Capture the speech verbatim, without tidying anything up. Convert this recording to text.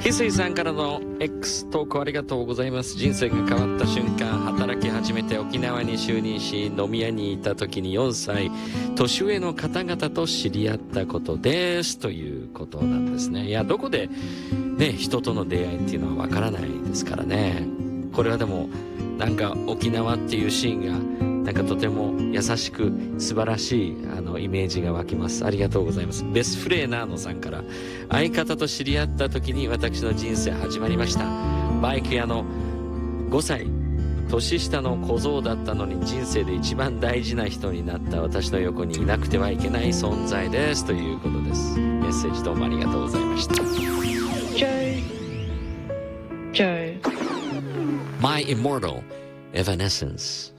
翡翠さんからの X 投稿ありがとうございます。人生が変わった瞬間、働き始めて沖縄に就任し、飲み屋にいた時によんさい年上の方々と知り合ったことですということなんですね。いや、どこでね、人との出会いっていうのはわからないですからね。これはでもなんか沖縄っていうシーンがなんかとても優しく素晴らしいあのイメージが湧きます。ありがとうございます。ベスフレーナーノさんから、相方と知り合った時に私の人生始まりました。バイク屋のごさい年下の小僧だったのに人生で一番大事な人になった私の横にいなくてはいけない存在ですということです。メッセージどうもありがとうございました。 Joe Joe My Immortal Evanescence